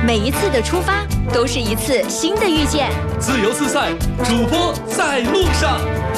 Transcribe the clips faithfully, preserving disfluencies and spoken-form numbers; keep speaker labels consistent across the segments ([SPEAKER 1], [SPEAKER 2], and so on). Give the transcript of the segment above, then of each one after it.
[SPEAKER 1] 每一次的出发都是一次新的遇见。
[SPEAKER 2] 自由自在，主播在路上。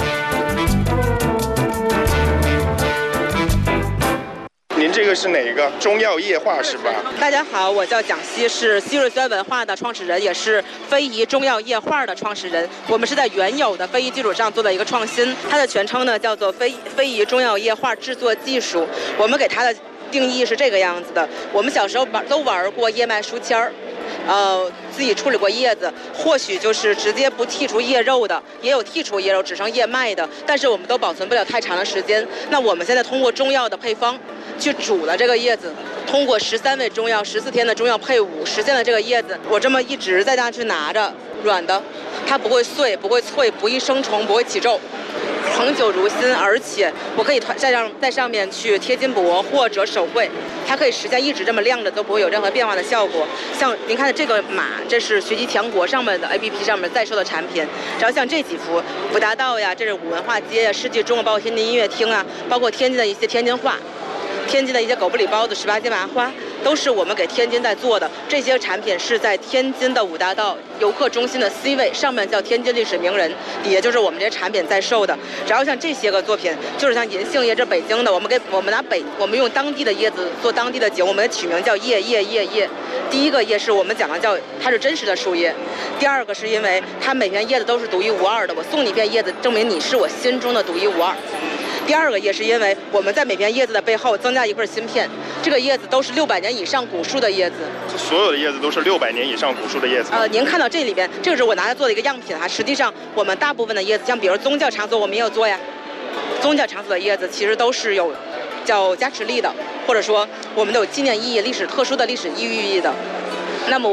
[SPEAKER 3] 您这个是哪个？中药液化是吧？
[SPEAKER 4] 大家好，我叫蒋希，是希瑞轩文化的创始人，也是非遗中药液化的创始人。我们是在原有的非遗基础上做了一个创新，它的全称呢叫做非非遗中药液化制作技术。我们给它的定义是这个样子的：我们小时候玩都玩过叶脉书签儿。呃，自己处理过叶子，或许就是直接不剔除叶肉的，也有剔除叶肉只剩叶脉的，但是我们都保存不了太长的时间。那我们现在通过中药的配方去煮了这个叶子，通过十三味中药、十四天的中药配伍，实现了这个叶子。我这么一直在那去拿着，软的，它不会碎，不会脆，不易生虫，不会起皱。恒久如新，而且我可以在上在上面去贴金箔或者手绘，它可以实现一直这么亮着都不会有任何变化的效果。像您看的这个马，这是学习强国上面的 A P P 上面在售的产品。然后像这几幅福达道呀，这是五文化街呀、世纪钟啊，包括天津音乐厅啊，包括天津的一些天津话。天津的一些狗不理包子、十八街麻花，都是我们给天津在做的。这些产品是在天津的五大道游客中心的 C 位，上面叫天津历史名人，底下就是我们这些产品在售的。然后像这些个作品，就是像银杏叶，这北京的，我们给我们拿北，我们用当地的叶子做当地的酒，我们取名叫叶叶叶叶。第一个叶是我们讲的叫它是真实的树叶，第二个是因为它每片叶子都是独一无二的，我送你一片叶子，证明你是我心中的独一无二。第二个叶是因为我们在每片叶子的背后增加一块芯片，这个叶子都是六百年以上古树的叶子，
[SPEAKER 3] 所有的叶子都是六百年以上古树的叶子。
[SPEAKER 4] 呃，您看到这里边，这个是我拿来做的一个样品哈。实际上，我们大部分的叶子，像比如宗教场所，我们也有做呀。宗教场所的叶子其实都是有叫加持力的，或者说我们都有纪念意义、历史特殊的历史意义的。那么